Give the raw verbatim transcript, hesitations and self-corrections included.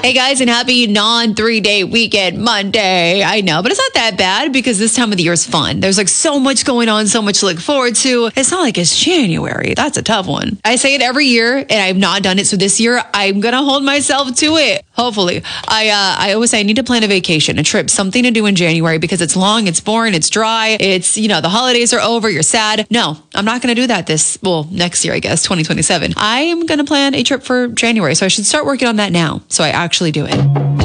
Hey guys, and happy non three day weekend Monday. I know, but it's not that bad because this time of the year is fun. There's like so much going on, so much to look forward to. It's not like it's January. That's a tough one. I say it every year and I've not done it. So this year I'm going to hold myself to it. Hopefully. I uh, I always say I need to plan a vacation, a trip, something to do in January because it's long, it's boring, it's dry. It's, you know, the holidays are over. You're sad. No, I'm not going to do that this, well, next year, I guess, twenty twenty-seven. I am going to plan a trip for January. So I should start working on that now. So I actually do it.